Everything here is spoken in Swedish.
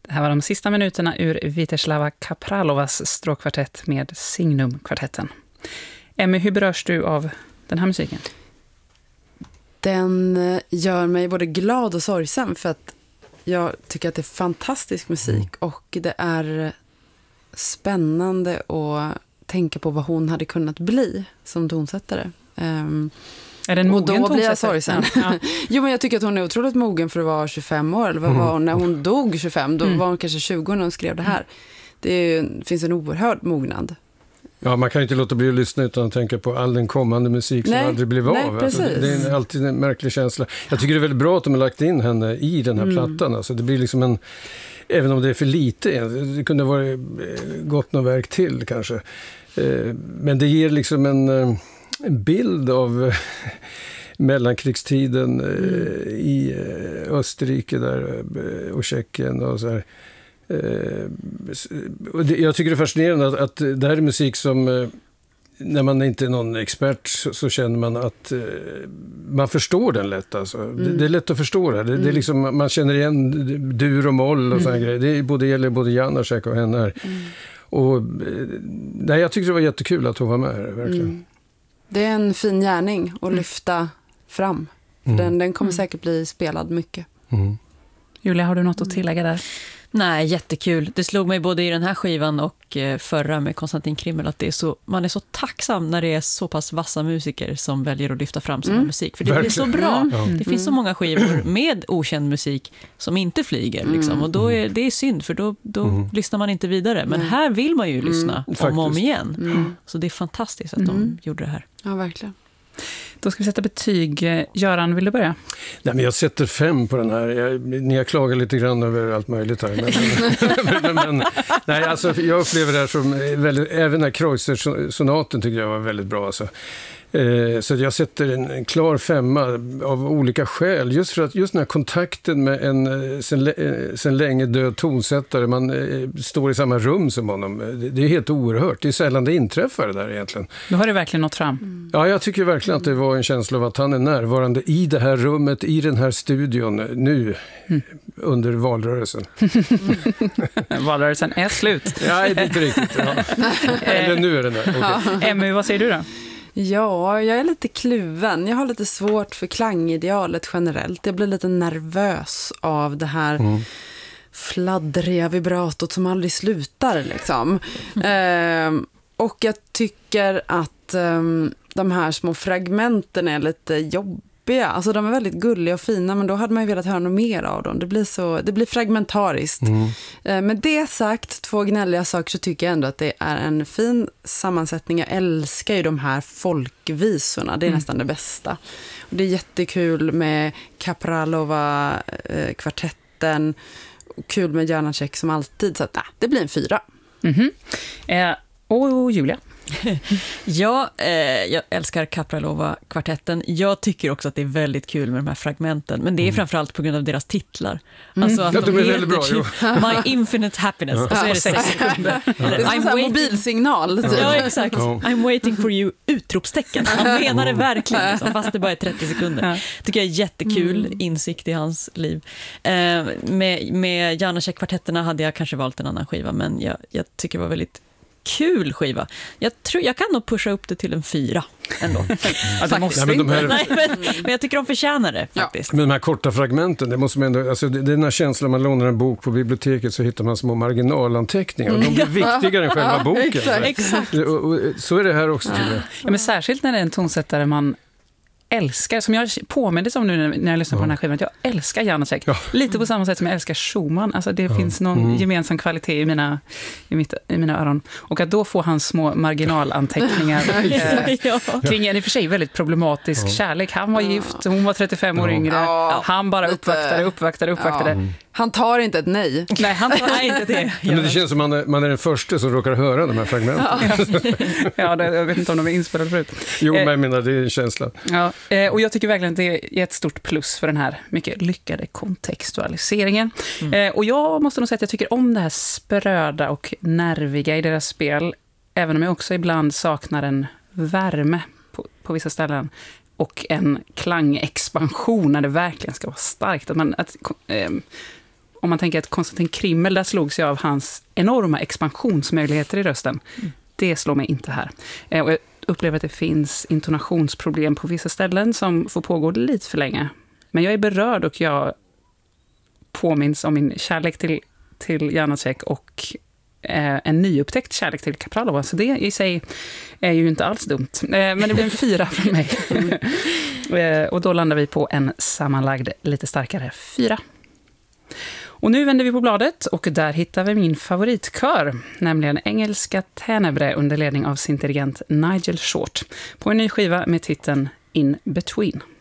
Det här var de sista minuterna ur Viteslava Kapralovas stråkkvartett med Signum-kvartetten. Emmy, hur berörs du av den här musiken? Den gör mig både glad och sorgsam för att jag tycker att det är fantastisk musik och det är spännande att tänka på vad hon hade kunnat bli som tonsättare. Är det en mogen och då blir jag tonsättare? sorgsen. Ja. Jo, men jag tycker att hon är otroligt mogen för att vara 25 år. Eller vad var hon? När hon dog 25, då var hon kanske 20 när hon skrev det här. Det finns en oerhörd mognad. Ja, man kan inte låta bli att lyssna utan att tänka på all den kommande musik som aldrig blev av. Alltså, det är alltid en märklig känsla. Jag tycker det är väldigt bra att de har lagt in henne i den här plattan. Alltså, det blir liksom en, även om det är för lite, det kunde ha varit gått något verk till kanske. Men det ger liksom en bild av mellankrigstiden i Österrike där, och Tjeckien och så här. Jag tycker det är fascinerande att det här är musik som, när man inte är någon expert så känner man att man förstår den lätt. Alltså. Det är lätt att förstå det. Det är liksom, man känner igen dur och moll och sådana grejer. Det gäller både Janáček och henne här. Och, nej, jag tycker det var jättekul att hon var med här, verkligen. Det är en fin gärning att lyfta fram. För den kommer säkert bli spelad mycket. Julia, har du något att tillägga där? Nej, jättekul. Det slog mig både i den här skivan och förra med Konstantin Krimmel att det är så, man är så tacksam när det är så pass vassa musiker som väljer att lyfta fram sån musik. För det blir så bra. Det finns så många skivor med okänd musik som inte flyger. Liksom. Och då är det är synd, för då lyssnar man inte vidare. Men här vill man ju lyssna om och om igen. Så det är fantastiskt att de gjorde det här. Ja, verkligen. Då ska vi sätta betyg. Göran, vill du börja? Nej, men jag sätter 5 på den här. Ni har klagat lite grann över allt möjligt här. Men nej, alltså, jag upplever det här som väldigt, även den här Kreutzer-sonaten tycker jag var väldigt bra. Alltså. Så jag sätter en klar 5 av olika skäl. Just för att just den här kontakten med en sen länge död tonsättare, man står i samma rum som honom. Det är helt oerhört. Det är sällan det inträffar det där egentligen. Då har det verkligen nått fram. Ja, jag tycker verkligen att det var en känsla av att han är närvarande i det här rummet, i den här studion nu under valrörelsen. Valrörelsen är slut. Nej, det är inte riktigt. Ja. Eller nu är den där. Okay. Emmy, vad säger du då? Ja, jag är lite kluven. Jag har lite svårt för klangidealet generellt. Jag blir lite nervös av det här fladdriga vibratot som aldrig slutar. Liksom. Och jag tycker att de här små fragmenten är lite jobbiga. Alltså de är väldigt gulliga och fina, men då hade man ju velat höra något mer av dem. Det blir fragmentariskt. Med det sagt, 2 gnälliga saker, så tycker jag ändå att det är en fin sammansättning. Jag älskar ju de här folkvisorna. Det är nästan det bästa. Och det är jättekul med Kapralova, kvartetten. Och kul med Janáček som alltid. Så att, det blir en 4. Och Julia? Ja, jag älskar Kapralova-kvartetten. Jag tycker också att det är väldigt kul med de här fragmenten. Men det är framförallt på grund av deras titlar. Alltså att de är väldigt bra, My Infinite Happiness. Och så är det 6 sekunder. Det är en mobilsignal. Ja, exakt. I'm waiting for you, utropstecken. Han menar det verkligen, liksom, fast det bara är 30 sekunder. Tycker jag är jättekul insikt i hans liv. Med Janáček-kvartetterna hade jag kanske valt en annan skiva, men jag tycker det var väldigt kul skiva. Jag kan nog pusha upp det till en 4 ändå. Men jag tycker de förtjänar det faktiskt. Men de här korta fragmenten, det måste man ändå, alltså det är den här känslan man lånar en bok på biblioteket, så hittar man små marginalanteckningar och de blir viktigare än själva boken. Exakt. Och så är det här också. Ja, men särskilt när det är en tonsättare man älskar, som jag påminner om nu när jag lyssnar på den här skivan, att jag älskar Janáček. Lite på samma sätt som jag älskar Schumann. Alltså det finns någon gemensam kvalitet i mina öron. Och att då få hans små marginalanteckningar kring en i och för sig väldigt problematisk kärlek. Han var gift, hon var 35 år yngre. Han bara uppvaktade. Han tar inte ett nej. Nej, han tar inte det. Men det känns som man är den första som råkar höra de här fragmenten. Jag vet inte om de är inspelade förut. Jo, men jag menar, det är en känsla. Ja, och jag tycker verkligen att det är ett stort plus för den här mycket lyckade kontextualiseringen. Och jag måste nog säga att jag tycker om det här spröda och nerviga i deras spel, även om jag också ibland saknar en värme på vissa ställen och en klangexpansion när det verkligen ska vara starkt. om man tänker att Konstantin Krimmel, där slogs jag av hans enorma expansionsmöjligheter i rösten. Det slår mig inte här. Och jag upplever att det finns intonationsproblem på vissa ställen som får pågå lite för länge. Men jag är berörd och jag påminns om min kärlek till Janacek och en nyupptäckt kärlek till Kaprálová. Så det i sig är ju inte alls dumt. Men det blir en 4 från mig. Och då landar vi på en sammanlagd lite starkare 4. Och nu vänder vi på bladet och där hittar vi min favoritkör, nämligen engelska Tenebre under ledning av sin dirigent Nigel Short på en ny skiva med titeln In Between.